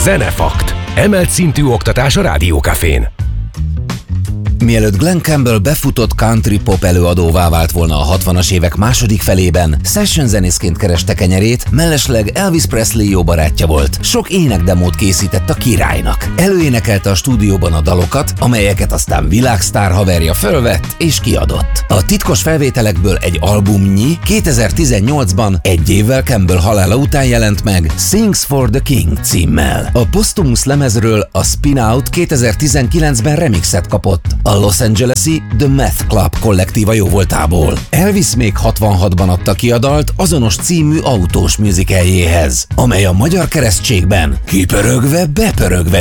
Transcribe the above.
Zenefakt. Emelt szintű oktatás a Rádió Cafén. Mielőtt Glen Campbell befutott country pop előadóvá vált volna a 60-as évek második felében, session zenészként kereste kenyerét, mellesleg Elvis Presley jó barátja volt. Sok énekdemót készített a királynak. Előénekelte a stúdióban a dalokat, amelyeket aztán világsztár haverja fölvett és kiadott. A titkos felvételekből egy albumnyi 2018-ban, egy évvel Campbell halála után jelent meg Sings for the King címmel. A posztumusz lemezről a Spin Out 2019-ben remixet kapott a Los Angeles-i The Meth Club kollektíva jóvoltából. Elvis még 66-ban adta ki a dalt azonos című autós musicaljéhez, amely a magyar keresztségben kipörögve, bepörögve